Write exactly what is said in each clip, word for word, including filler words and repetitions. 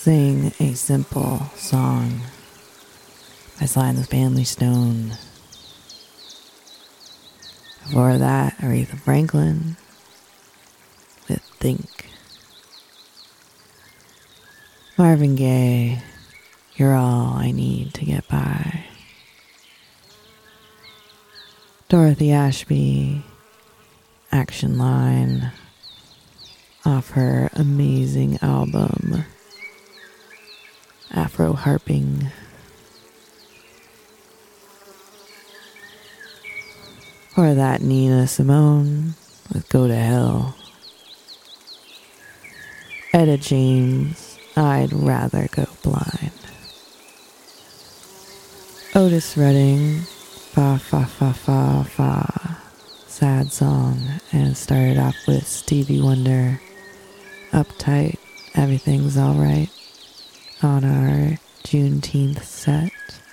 sing a simple song by Sly and the Family Stone. Before that, Aretha Franklin with Think. Marvin Gaye, You're All I Need to Get By. Dorothy Ashby, Action Line, off her amazing album, Afro Harping. Or that Nina Simone with Go to Hell. Etta James, I'd Rather Go Blind. Otis Redding, Fa Fa Fa Fa Fa, sad song, and started off with Stevie Wonder, Uptight, Everything's Alright, on our Juneteenth set.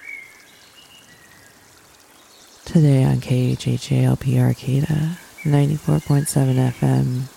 Today on K H H A L P Arcata, ninety-four point seven F M.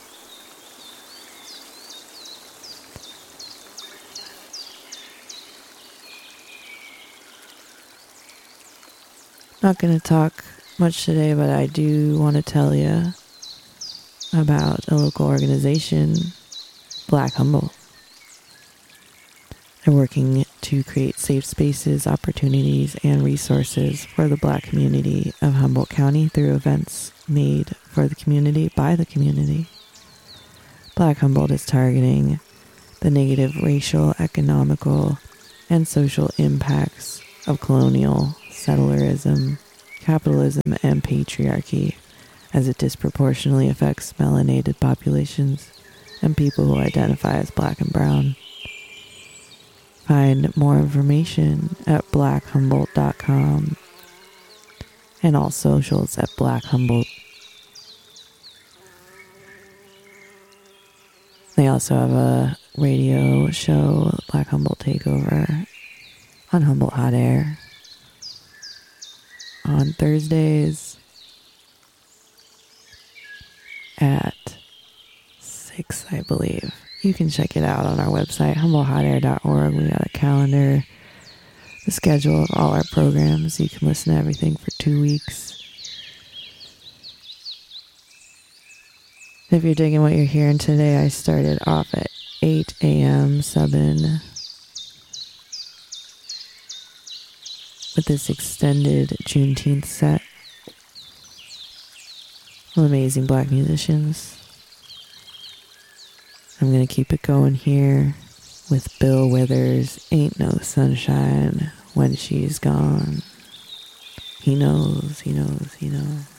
Not going to talk much today, but I do want to tell you about a local organization, Black Humboldt. They're working to create safe spaces, opportunities, and resources for the Black community of Humboldt County through events made for the community by the community. Black Humboldt is targeting the negative racial, economical, and social impacts of colonial settlerism, capitalism, and patriarchy as it disproportionately affects melanated populations and people who identify as Black and brown. Find more information at black humboldt dot com and all socials at Black Humboldt. They also have a radio show, Black Humboldt Takeover, on Humboldt Hot Air on Thursdays at six, I believe. You can check it out on our website, humboldt hot air dot org. We got a calendar, the schedule of all our programs. You can listen to everything for two weeks. If you're digging what you're hearing today, I started off at eight a.m. subbing with this extended Juneteenth set of amazing Black musicians. I'm going to keep it going here with Bill Withers, Ain't No Sunshine When She's Gone. He knows, he knows, he knows.